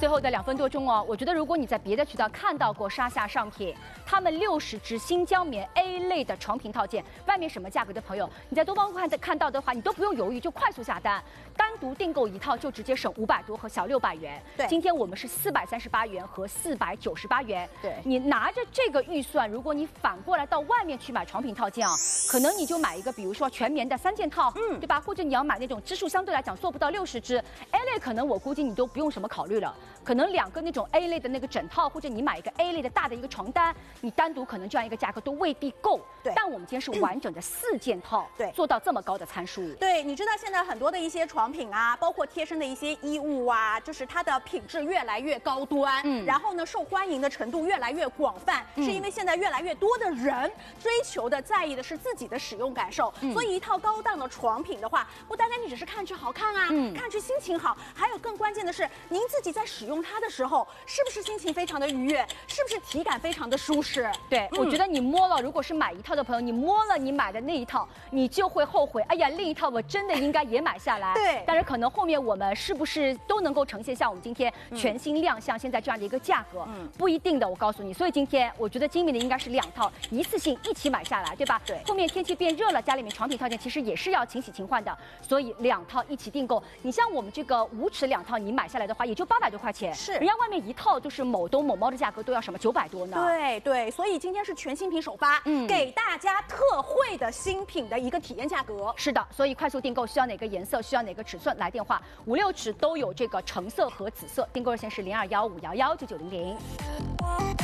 最后的2分多钟哦，我觉得如果你在别的渠道看到过沙夏上品，他们60支新疆棉 A 类的床品套件，外面什么价格的朋友，你在多方看到的话，你都不用犹豫，就快速下单，单独订购一套就直接省500多和小600元。 对， 今天我们是438元和498元。 对， 你拿着这个预算，如果你反过来到外面去买床品套件啊，可能你就买一个，比如说全棉的3件套，对吧？或者你要买那种支数相对来讲做不到60支 ，A 类可能我估计你都不用什么考虑了，可能2个那种 A 类的那个枕套，或者你买一个 A 类的大的一个床单，你单独可能这样一个价格都未必够。 对， 但我们今天是完整的4件套， 对， 做到这么高的参数。 对，你知道现在很多的一些床品啊，包括贴身的一些衣物啊，就是它的品质越来越高端，然后呢，受欢迎的程度越来越广泛，是因为现在越来越多的人追求的、在意的是自己的使用感受，所以一套高档的床品的话，不单单你只是看去好看啊，看去心情好，还有更关键的是，您自己在使用它的时候，是不是心情非常的愉悦，是不是体感非常的舒适？ 对，我觉得你摸了，如果是买一套的朋友，你摸了你买的那一套，你就会后悔，哎呀，另一套我真的应该也买下来。 对， 但是可能后面我们是不是都能够呈现像我们今天全新亮相现在这样的一个价格？不一定的，我告诉你。所以今天我觉得精明的应该是2套一次性一起买下来，对吧？ 对。 后面天气变热了，家里面床品套件其实也是要勤洗勤换的，所以2套一起订购。你像我们这个5尺2套，你买下来的话也就800多块钱， 是。 人家外面一套就是某东某猫的价格都要什么900多呢？ 对对，所以今天是全新品首发，给大家特惠的新品的一个体验价格。 是的，所以快速订购需要哪个颜色，需要哪个尺寸，来电话5、6尺都有这个橙色和紫色，订购热线是0215119900。